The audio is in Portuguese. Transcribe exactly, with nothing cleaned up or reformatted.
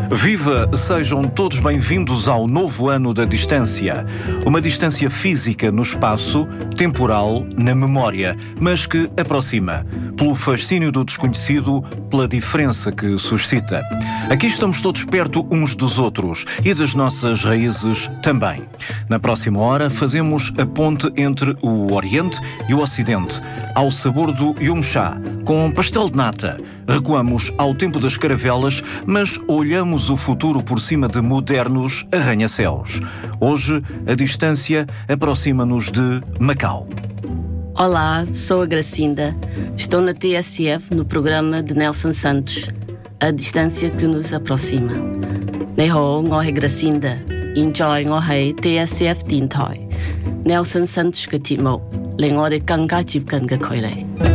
Viva! Sejam todos bem-vindos ao novo ano da distância. Uma distância física no espaço, temporal, na memória, mas que aproxima, pelo fascínio do desconhecido, pela diferença que suscita. Aqui estamos todos perto uns dos outros e das nossas raízes também. Na próxima hora fazemos a ponte entre o Oriente e o Ocidente, ao sabor do Yum Cha, com pastel de nata. Recuamos ao tempo das caravelas, mas olhamos o futuro por cima de modernos arranha-céus. Hoje, a distância aproxima-nos de Macau. Olá, sou a Gracinda. Estou na T S F no programa de Nelson Santos, A Distância que nos aproxima. Nei ho, ngô he Gracinda. Enjoy ngô he T S F 電台 Nelson Santos 嘅節目，令我哋更加接近嘅距離。